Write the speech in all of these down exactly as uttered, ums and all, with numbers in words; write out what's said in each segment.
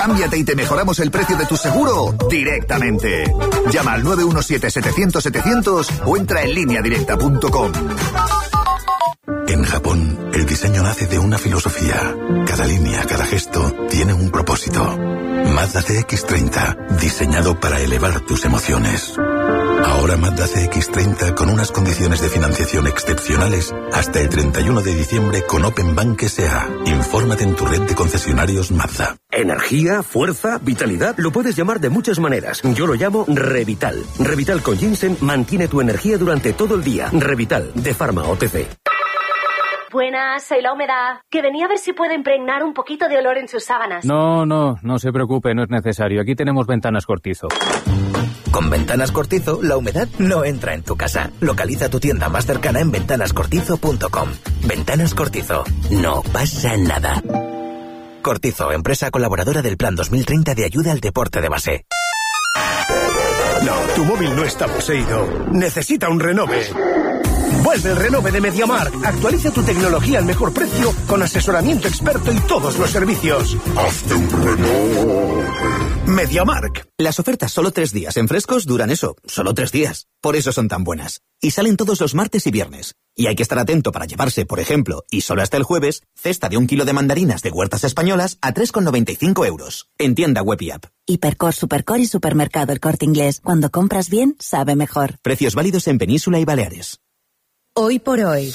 Cámbiate y te mejoramos el precio de tu seguro directamente. Llama al nueve uno siete, setecientos, setecientos o entra en línea directa punto com. En Japón, el diseño nace de una filosofía. Cada línea, cada gesto, tiene un propósito. Mazda C X treinta, diseñado para elevar tus emociones. Ahora Mazda C X treinta con unas condiciones de financiación excepcionales hasta el treinta y uno de diciembre con Open Bank S A. Infórmate en tu red de concesionarios Mazda. Energía, fuerza, vitalidad, lo puedes llamar de muchas maneras. Yo lo llamo Revital. Revital con ginseng mantiene tu energía durante todo el día. Revital, de Pharma O T C. Buenas, soy la humedad. Que venía a ver si puede impregnar un poquito de olor en sus sábanas. No, no, no se preocupe, no es necesario. Aquí tenemos Ventanas Cortizo. Con Ventanas Cortizo, la humedad no entra en tu casa. Localiza tu tienda más cercana en ventanas cortizo punto com. Ventanas Cortizo. No pasa nada. Cortizo, empresa colaboradora del Plan dos mil treinta de ayuda al deporte de base. No, tu móvil no está poseído. Necesita un renove. Vuelve el renove de MediaMarkt. Actualiza tu tecnología al mejor precio con asesoramiento experto y todos los servicios. Hazte un renove. MediaMarkt. Las ofertas solo tres días en Frescos duran eso, solo tres días. Por eso son tan buenas. Y salen todos los martes y viernes. Y hay que estar atento para llevarse, por ejemplo, y solo hasta el jueves, cesta de un kilo de mandarinas de Huertas Españolas a tres con noventa y cinco euros. En tienda web y app. Hipercor, Supercor y Supermercado El Corte Inglés. Cuando compras bien, sabe mejor. Precios válidos en Península y Baleares. Hoy por hoy,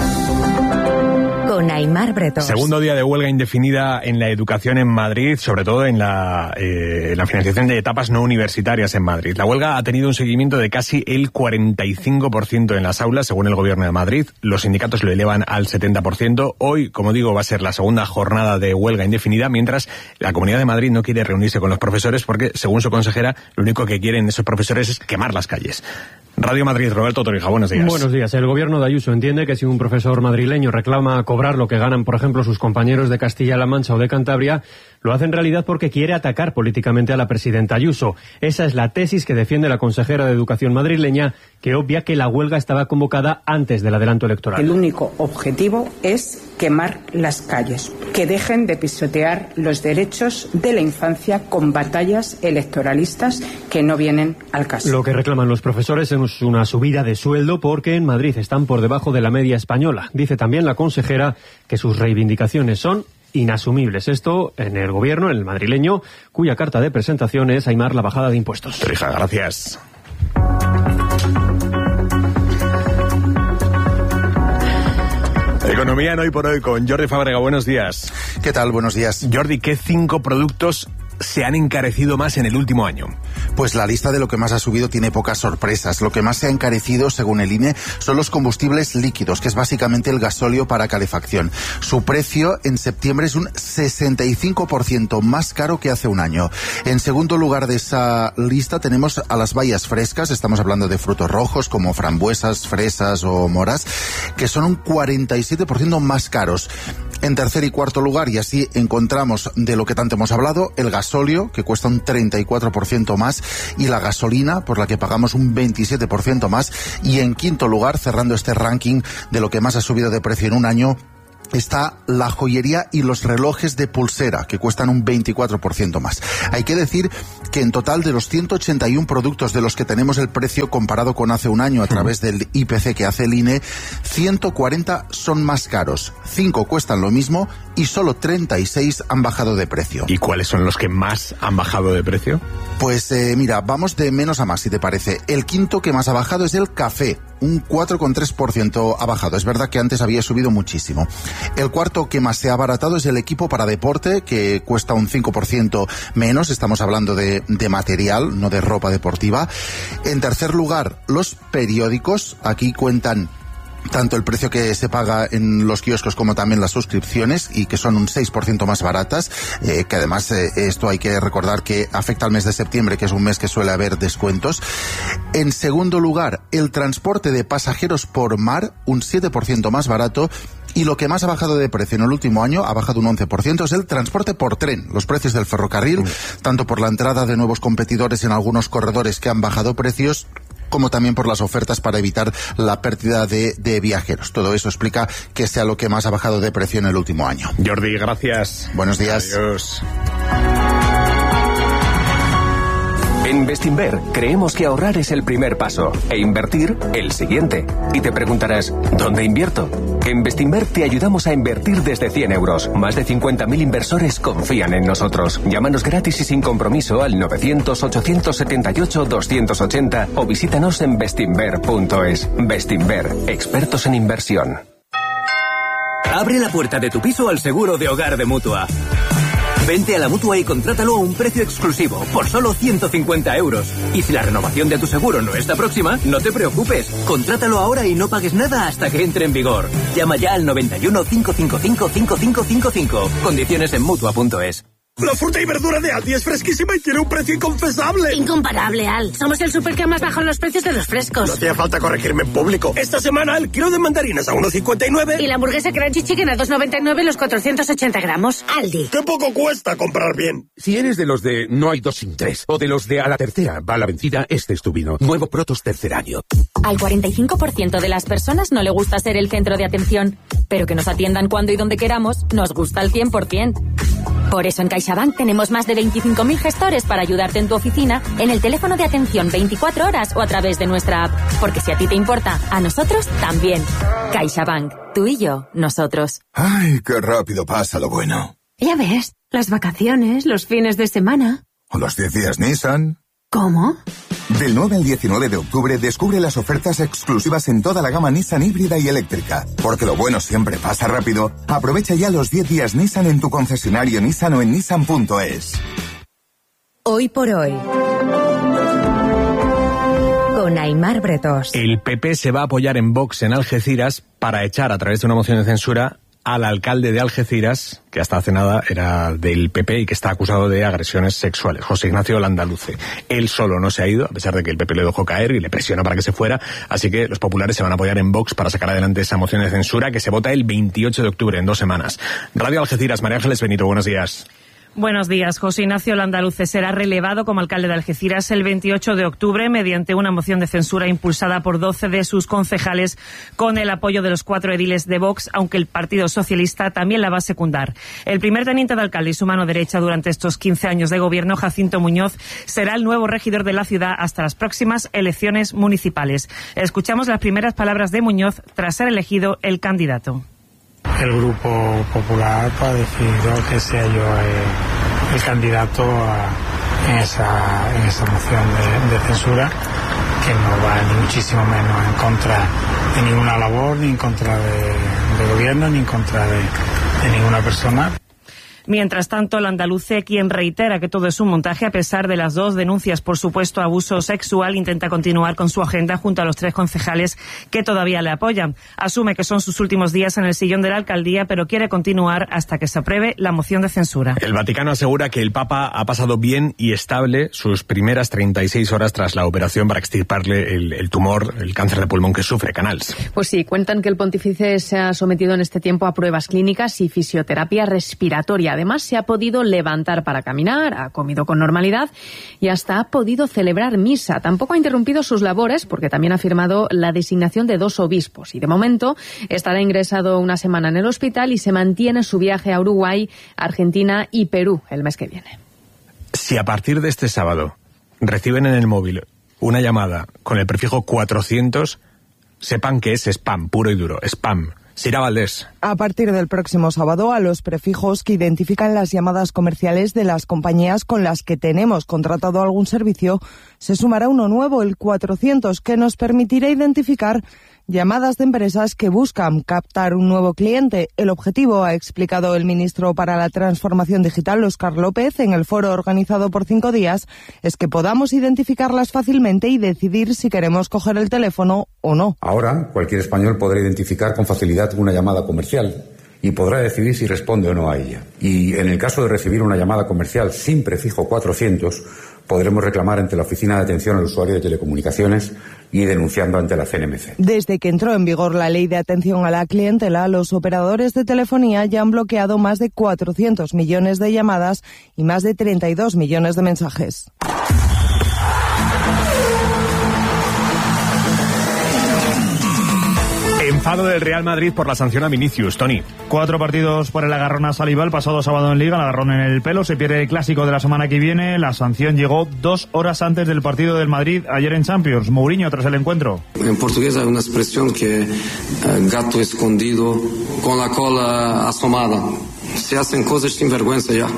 con Aimar Bretón. Segundo día de huelga indefinida en la educación en Madrid, sobre todo en la, eh, la financiación de etapas no universitarias en Madrid. La huelga ha tenido un seguimiento de casi el cuarenta y cinco por ciento en las aulas, según el Gobierno de Madrid. Los sindicatos lo elevan al setenta por ciento. Hoy, como digo, va a ser la segunda jornada de huelga indefinida, mientras la Comunidad de Madrid no quiere reunirse con los profesores porque, según su consejera, lo único que quieren esos profesores es quemar las calles. Radio Madrid, Roberto Torija, buenos días. Buenos días. El gobierno de Ayuso entiende que si un profesor madrileño reclama cobrar lo que ganan, por ejemplo, sus compañeros de Castilla-La Mancha o de Cantabria, lo hace en realidad porque quiere atacar políticamente a la presidenta Ayuso. Esa es la tesis que defiende la consejera de Educación madrileña, que obvia que la huelga estaba convocada antes del adelanto electoral. El único objetivo es quemar las calles, que dejen de pisotear los derechos de la infancia con batallas electoralistas que no vienen al caso. Lo que reclaman los profesores es una subida de sueldo porque en Madrid están por debajo de la media española. Dice también la consejera que sus reivindicaciones son inasumibles. Esto en el gobierno, en el madrileño, cuya carta de presentación es Aimar la bajada de impuestos. Torija, gracias. Economía en Hoy por Hoy con Jordi Fábrega. Buenos días. ¿Qué tal? Buenos días. Jordi, ¿qué cinco productos se han encarecido más en el último año? Pues la lista de lo que más ha subido tiene pocas sorpresas. Lo que más se ha encarecido, según el I N E, son los combustibles líquidos, que es básicamente el gasóleo para calefacción. Su precio en septiembre es un sesenta y cinco por ciento más caro que hace un año. En segundo lugar de esa lista tenemos a las bayas frescas, estamos hablando de frutos rojos como frambuesas, fresas o moras, que son un cuarenta y siete por ciento más caros. En tercer y cuarto lugar, y así encontramos de lo que tanto hemos hablado, el gasóleo, que cuesta un treinta y cuatro por ciento más, y la gasolina, por la que pagamos un veintisiete por ciento más. Y en quinto lugar, cerrando este ranking de lo que más ha subido de precio en un año, está la joyería y los relojes de pulsera, que cuestan un veinticuatro por ciento más. Hay que decir que en total de los ciento ochenta y uno productos de los que tenemos el precio comparado con hace un año a través del I P C que hace el I N E, ciento cuarenta son más caros, cinco cuestan lo mismo y solo treinta y seis han bajado de precio. ¿Y cuáles son los que más han bajado de precio? Pues eh, mira, vamos de menos a más, si te parece. El quinto que más ha bajado es el café, un cuatro coma tres por ciento ha bajado. Es verdad que antes había subido muchísimo. El cuarto que más se ha abaratado es el equipo para deporte, que cuesta un cinco por ciento menos. Estamos hablando de, de material, no de ropa deportiva. En tercer lugar, los periódicos. Aquí cuentan tanto el precio que se paga en los kioscos como también las suscripciones, y que son un seis por ciento más baratas, eh, que además eh, esto hay que recordar que afecta al mes de septiembre, que es un mes que suele haber descuentos. En segundo lugar, el transporte de pasajeros por mar, un siete por ciento más barato. Y lo que más ha bajado de precio en el último año, ha bajado un once por ciento, es el transporte por tren. Los precios del ferrocarril, tanto por la entrada de nuevos competidores en algunos corredores que han bajado precios, como también por las ofertas para evitar la pérdida de, de viajeros. Todo eso explica que sea lo que más ha bajado de precio en el último año. Jordi, gracias. Buenos días. Adiós. En Bestinver creemos que ahorrar es el primer paso e invertir el siguiente. Y te preguntarás, ¿dónde invierto? En Bestinver te ayudamos a invertir desde cien euros. Más de cincuenta mil inversores confían en nosotros. Llámanos gratis y sin compromiso al novecientos, ochocientos setenta y ocho, doscientos ochenta o visítanos en bestinver punto es. Bestinver, expertos en inversión. Abre la puerta de tu piso al seguro de hogar de Mutua. Vente a la Mutua y contrátalo a un precio exclusivo, por solo ciento cincuenta euros. Y si la renovación de tu seguro no está próxima, no te preocupes. Contrátalo ahora y no pagues nada hasta que entre en vigor. Llama ya al noventa y uno, cinco cinco cinco, cinco cinco cinco cinco. Condiciones en Mutua punto es. La fruta y verdura de Aldi es fresquísima y tiene un precio inconfesable. Incomparable, Al. Somos el super que más bajan los precios de los frescos. No hacía falta corregirme en público. Esta semana el kilo de mandarinas a uno cincuenta y nueve. Y la hamburguesa Crunchy Chicken a dos noventa y nueve los cuatrocientos ochenta gramos. Aldi. ¡Qué poco cuesta comprar bien! Si eres de los de no hay dos sin tres, o de los de a la tercera va la vencida, este es tu vino. Nuevo Protos tercer año. Al cuarenta y cinco por ciento de las personas no le gusta ser el centro de atención, pero que nos atiendan cuando y donde queramos nos gusta al cien por ciento. Por eso en CaixaBank tenemos más de veinticinco mil gestores para ayudarte en tu oficina, en el teléfono de atención veinticuatro horas o a través de nuestra app. Porque si a ti te importa, a nosotros también. CaixaBank. Tú y yo, nosotros. Ay, qué rápido pasa lo bueno. Ya ves, las vacaciones, los fines de semana. O los diez días Nissan. ¿Cómo? Del nueve al diecinueve de octubre descubre las ofertas exclusivas en toda la gama Nissan híbrida y eléctrica. Porque lo bueno siempre pasa rápido. Aprovecha ya los diez días Nissan en tu concesionario Nissan o en nissan punto es. Hoy por hoy. Con Aimar Bretos. El P P se va a apoyar en Vox en Algeciras para echar a través de una moción de censura al alcalde de Algeciras, que hasta hace nada era del P P y que está acusado de agresiones sexuales, José Ignacio Landaluce. Él solo no se ha ido, a pesar de que el P P le dejó caer y le presiona para que se fuera, así que los populares se van a apoyar en Vox para sacar adelante esa moción de censura que se vota el veintiocho de octubre, en dos semanas. Radio Algeciras, María Ángeles Benito, buenos días. Buenos días. José Ignacio Landaluce será relevado como alcalde de Algeciras el veintiocho de octubre mediante una moción de censura impulsada por doce de sus concejales con el apoyo de los cuatro ediles de Vox, aunque el Partido Socialista también la va a secundar. El primer teniente de alcalde y su mano derecha durante estos quince años de gobierno, Jacinto Muñoz, será el nuevo regidor de la ciudad hasta las próximas elecciones municipales. Escuchamos las primeras palabras de Muñoz tras ser elegido el candidato. El Grupo Popular ha decidido que sea yo el, el candidato a, en, esa, en esa moción de, de censura, que no va ni muchísimo menos en contra de ninguna labor, ni en contra de, de gobierno, ni en contra de, de ninguna persona. Mientras tanto, Landaluce, quien reitera que todo es un montaje a pesar de las dos denuncias por supuesto abuso sexual, intenta continuar con su agenda junto a los tres concejales que todavía le apoyan. Asume que son sus últimos días en el sillón de la alcaldía, pero quiere continuar hasta que se apruebe la moción de censura. El Vaticano asegura que el Papa ha pasado bien y estable sus primeras treinta y seis horas tras la operación para extirparle el, el tumor, el cáncer de pulmón que sufre, Canals. Pues sí, cuentan que el pontífice se ha sometido en este tiempo a pruebas clínicas y fisioterapia respiratoria. Además, se ha podido levantar para caminar, ha comido con normalidad y hasta ha podido celebrar misa. Tampoco ha interrumpido sus labores porque también ha firmado la designación de dos obispos y de momento estará ingresado una semana en el hospital y se mantiene su viaje a Uruguay, Argentina y Perú el mes que viene. Si a partir de este sábado reciben en el móvil una llamada con el prefijo cuatrocientos, sepan que es spam, puro y duro, spam. Sira Valdés. A partir del próximo sábado, a los prefijos que identifican las llamadas comerciales de las compañías con las que tenemos contratado algún servicio, se sumará uno nuevo, el cuatrocientos, que nos permitirá identificar llamadas de empresas que buscan captar un nuevo cliente. El objetivo, ha explicado el ministro para la Transformación Digital, Óscar López, en el foro organizado por cinco días, es que podamos identificarlas fácilmente y decidir si queremos coger el teléfono o no. Ahora, cualquier español podrá identificar con facilidad una llamada comercial y podrá decidir si responde o no a ella. Y en el caso de recibir una llamada comercial sin prefijo cuatrocientos, podremos reclamar ante la Oficina de Atención al Usuario de Telecomunicaciones y denunciando ante la C N M C. Desde que entró en vigor la Ley de Atención a la Clientela, los operadores de telefonía ya han bloqueado más de cuatrocientos millones de llamadas y más de treinta y dos millones de mensajes. En enfado del Real Madrid por la sanción a Vinicius. Tony. Cuatro partidos por el agarrón a Saliba el pasado sábado en Liga, el agarrón en el pelo, se pierde el clásico de la semana que viene. La sanción llegó dos horas antes del partido del Madrid ayer en Champions. Mourinho tras el encuentro. En portugués hay una expresión que eh, gato escondido con la cola asomada. Se hacen cosas sin vergüenza ya.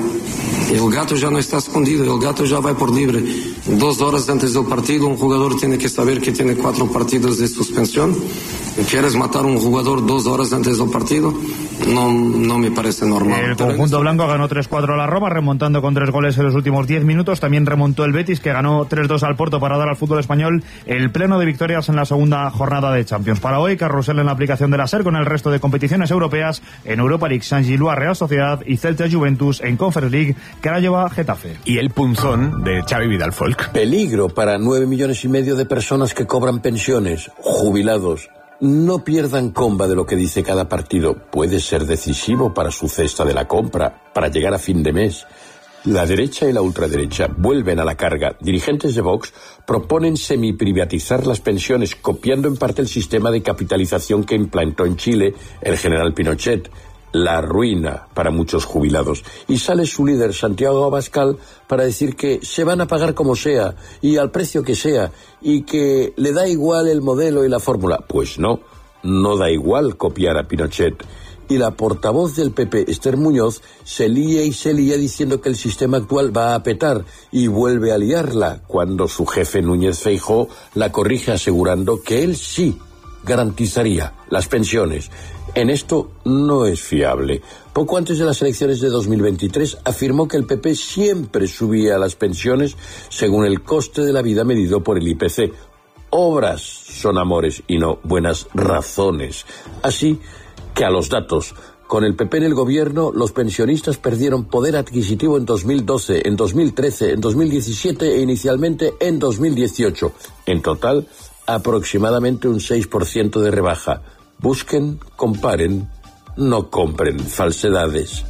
El gato ya no está escondido, el gato ya va por libre. Dos horas antes del partido, un jugador tiene que saber que tiene cuatro partidos de suspensión. ¿Quieres matar a un jugador dos horas antes del partido? No, no me parece normal. El conjunto blanco ganó tres cuatro a la Roma, remontando con tres goles en los últimos diez minutos. También remontó el Betis, que ganó tres dos al Porto para dar al fútbol español el pleno de victorias en la segunda jornada de Champions. Para hoy, carrusel en la aplicación de la SER con el resto de competiciones europeas. En Europa League, Saint-Gilloise Real Sociedad y Celta Juventus. En Conference League, Craiova Getafe. Y el punzón de Xavi Vidal Folk. Peligro para nueve millones y medio de personas que cobran pensiones, jubilados. No pierdan comba de lo que dice cada partido. Puede ser decisivo para su cesta de la compra, para llegar a fin de mes. La derecha y la ultraderecha vuelven a la carga. Dirigentes de Vox proponen semiprivatizar las pensiones, copiando en parte el sistema de capitalización que implantó en Chile el general Pinochet. La ruina para muchos jubilados. Y sale su líder, Santiago Abascal, para decir que se van a pagar como sea y al precio que sea y que le da igual el modelo y la fórmula. Pues no, no da igual copiar a Pinochet. Y la portavoz del P P, Esther Muñoz, se lía y se lía diciendo que el sistema actual va a petar y vuelve a liarla cuando su jefe Núñez Feijóo la corrige asegurando que él sí garantizaría las pensiones. En esto no es fiable. Poco antes de las elecciones de dos mil veintitrés afirmó que el P P siempre subía las pensiones según el coste de la vida medido por el I P C. Obras son amores y no buenas razones. Así que a los datos. Con el P P en el gobierno, los pensionistas perdieron poder adquisitivo en dos mil doce, en dos mil trece, en dos mil diecisiete e inicialmente en dos mil dieciocho. En total, aproximadamente un seis por ciento de rebaja. Busquen, comparen, no compren falsedades.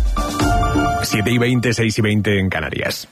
siete y veinte, seis y veinte en Canarias.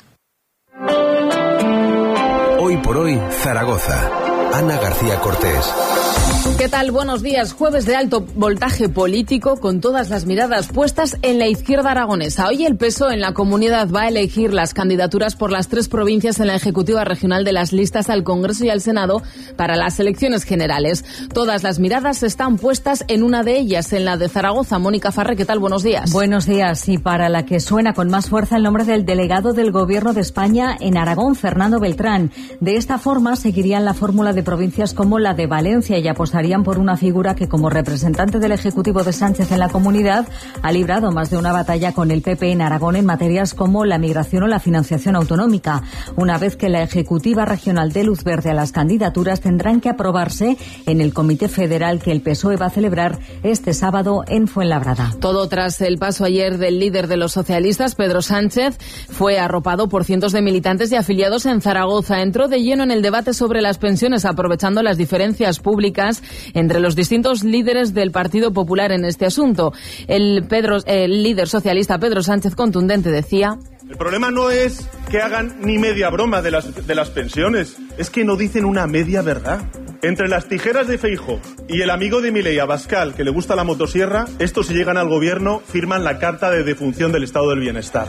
Hoy por hoy, Zaragoza. Ana García Cortés. ¿Qué tal? Buenos días. Jueves de alto voltaje político con todas las miradas puestas en la izquierda aragonesa. Hoy el P S O E en la comunidad va a elegir las candidaturas por las tres provincias en la ejecutiva regional de las listas al Congreso y al Senado para las elecciones generales. Todas las miradas están puestas en una de ellas, en la de Zaragoza. Mónica Farré, ¿qué tal? Buenos días. Buenos días. Y para la que suena con más fuerza el nombre del delegado del Gobierno de España en Aragón, Fernando Beltrán. De esta forma seguirían la fórmula de provincias como la de Valencia y apostarían por una figura que, como representante del Ejecutivo de Sánchez en la comunidad, ha librado más de una batalla con el P P en Aragón en materias como la migración o la financiación autonómica. Una vez que la Ejecutiva Regional dé luz verde a las candidaturas, tendrán que aprobarse en el Comité Federal que el P S O E va a celebrar este sábado en Fuenlabrada. Todo tras el paso ayer del líder de los socialistas, Pedro Sánchez, fue arropado por cientos de militantes y afiliados en Zaragoza. Entró de lleno en el debate sobre las pensiones, aprovechando las diferencias públicas entre los distintos líderes del Partido Popular en este asunto. El, Pedro, el líder socialista Pedro Sánchez, contundente, decía: el problema no es que hagan ni media broma de las, de las pensiones, es que no dicen una media verdad. Entre las tijeras de Feijóo y el amigo de Milei, Abascal, que le gusta la motosierra, estos, si llegan al gobierno, firman la carta de defunción del estado del bienestar.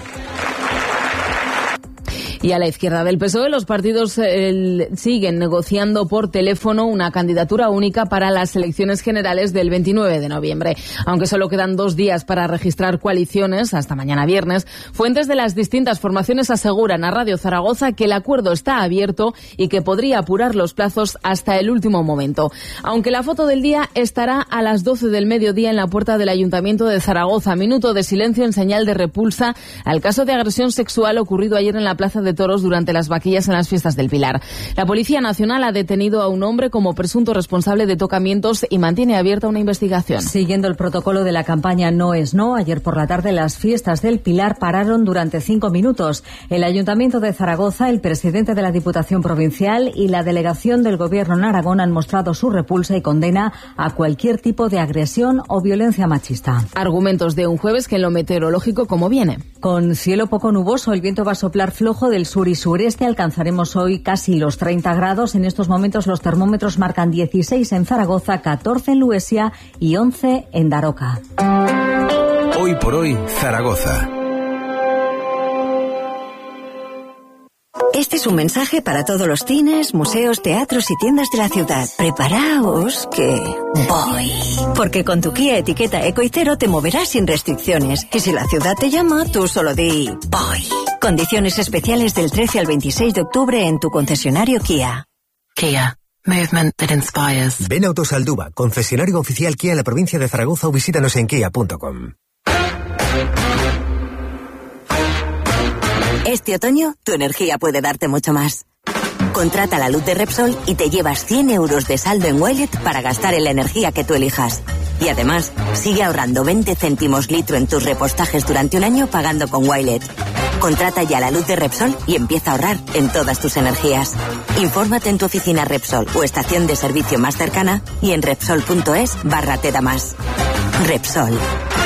Y a la izquierda del P S O E, los partidos eh, siguen negociando por teléfono una candidatura única para las elecciones generales del veintinueve de noviembre. Aunque solo quedan dos días para registrar coaliciones, hasta mañana viernes, fuentes de las distintas formaciones aseguran a Radio Zaragoza que el acuerdo está abierto y que podría apurar los plazos hasta el último momento. Aunque la foto del día estará a las doce del mediodía en la puerta del Ayuntamiento de Zaragoza. Minuto de silencio en señal de repulsa al caso de agresión sexual ocurrido ayer en la Plaza de Toros durante las vaquillas en las fiestas del Pilar. La Policía Nacional ha detenido a un hombre como presunto responsable de tocamientos y mantiene abierta una investigación. Siguiendo el protocolo de la campaña No es No, ayer por la tarde las fiestas del Pilar pararon durante cinco minutos. El Ayuntamiento de Zaragoza, el presidente de la Diputación Provincial y la delegación del Gobierno en Aragón han mostrado su repulsa y condena a cualquier tipo de agresión o violencia machista. Argumentos de un jueves que en lo meteorológico, ¿cómo viene? Con cielo poco nuboso, el viento va a soplar flojo del del sur y sureste. Alcanzaremos hoy casi los treinta grados. En estos momentos los termómetros marcan dieciséis en Zaragoza, catorce en Luesia y once en Daroca. Hoy por hoy, Zaragoza. Este es un mensaje para todos los cines, museos, teatros y tiendas de la ciudad. Preparaos que voy. Porque con tu Kia etiqueta Eco y Cero te moverás sin restricciones. Y si la ciudad te llama, tú solo di voy. Condiciones especiales del trece al veintiséis de octubre en tu concesionario Kia. Kia. Movement that inspires. Ven a Autosalduba, concesionario oficial Kia en la provincia de Zaragoza, o visítanos en kia punto com. Este otoño, tu energía puede darte mucho más. Contrata la luz de Repsol y te llevas cien euros de saldo en Wallet para gastar en la energía que tú elijas. Y además, sigue ahorrando veinte céntimos litro en tus repostajes durante un año pagando con Wallet. Contrata ya la luz de Repsol y empieza a ahorrar en todas tus energías. Infórmate en tu oficina Repsol o estación de servicio más cercana y en Repsol.es barra te da más. Repsol.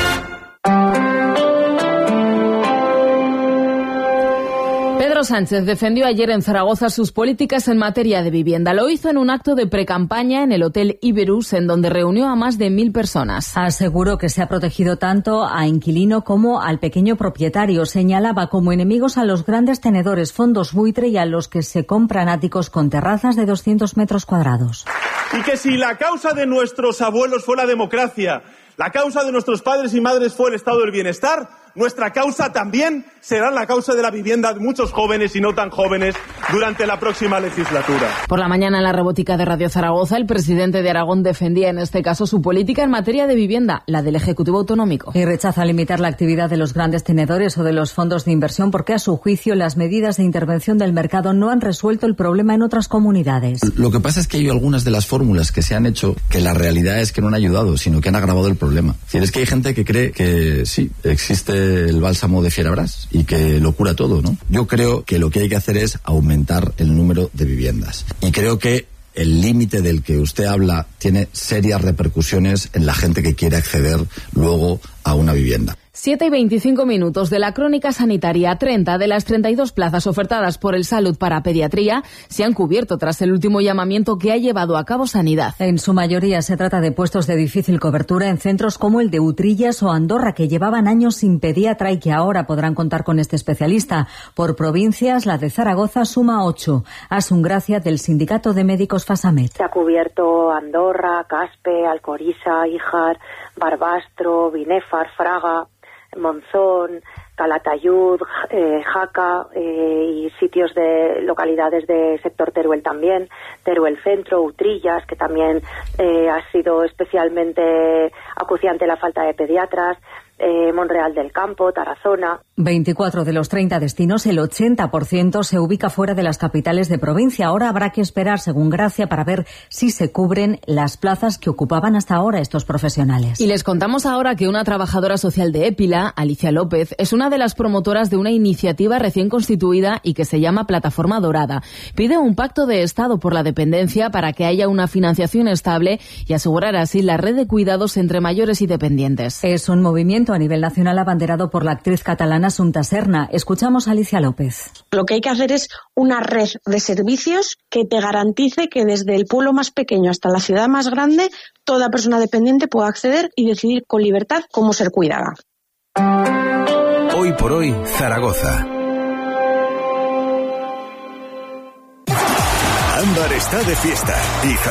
Pedro Sánchez defendió ayer en Zaragoza sus políticas en materia de vivienda. Lo hizo en un acto de precampaña en el Hotel Iberus, en donde reunió a más de mil personas. Aseguró que se ha protegido tanto a inquilino como al pequeño propietario. Señalaba como enemigos a los grandes tenedores, fondos buitre y a los que se compran áticos con terrazas de doscientos metros cuadrados. Y que si la causa de nuestros abuelos fue la democracia, la causa de nuestros padres y madres fue el estado del bienestar, nuestra causa también será la causa de la vivienda de muchos jóvenes y no tan jóvenes durante la próxima legislatura. Por la mañana en la Robótica de Radio Zaragoza, el presidente de Aragón defendía en este caso su política en materia de vivienda, la del Ejecutivo Autonómico. Y rechaza limitar la actividad de los grandes tenedores o de los fondos de inversión porque a su juicio las medidas de intervención del mercado no han resuelto el problema en otras comunidades. Lo que pasa es que hay algunas de las fórmulas que se han hecho que la realidad es que no han ayudado, sino que han agravado el problema. Es decir, es que hay gente que cree que sí, existe el bálsamo de Fierabras y que lo cura todo, ¿no? Yo creo que lo que hay que hacer es aumentar el número de viviendas. Y creo que el límite del que usted habla tiene serias repercusiones en la gente que quiere acceder luego a una vivienda. siete y veinticinco minutos de la crónica sanitaria. treinta de las treinta y dos plazas ofertadas por el Salud para pediatría se han cubierto tras el último llamamiento que ha llevado a cabo Sanidad. En su mayoría se trata de puestos de difícil cobertura en centros como el de Utrillas o Andorra, que llevaban años sin pediatra y que ahora podrán contar con este especialista. Por provincias, la de Zaragoza suma ocho. Asun Gracia, del Sindicato de Médicos Fasamet. Se ha cubierto Andorra, Caspe, Alcoriza, Híjar, Barbastro, Binéfar, Fraga, Monzón, Calatayud, eh, Jaca eh, y sitios de localidades de sector Teruel también, Teruel Centro, Utrillas, que también eh, ha sido especialmente acuciante la falta de pediatras, eh, Monreal del Campo, Tarazona. veinticuatro de los treinta destinos, el ochenta por ciento se ubica fuera de las capitales de provincia. Ahora habrá que esperar, según Gracia, para ver si se cubren las plazas que ocupaban hasta ahora estos profesionales. Y les contamos ahora que una trabajadora social de Épila, Alicia López, es una de las promotoras de una iniciativa recién constituida y que se llama Plataforma Dorada. Pide un pacto de Estado por la dependencia para que haya una financiación estable y asegurar así la red de cuidados entre mayores y dependientes. Es un movimiento a nivel nacional abanderado por la actriz catalana Assumpta Serna. Escuchamos a Alicia López. Lo que hay que hacer es una red de servicios que te garantice que desde el pueblo más pequeño hasta la ciudad más grande, toda persona dependiente pueda acceder y decidir con libertad cómo ser cuidada. Hoy por hoy, Zaragoza. Ámbar está de fiesta y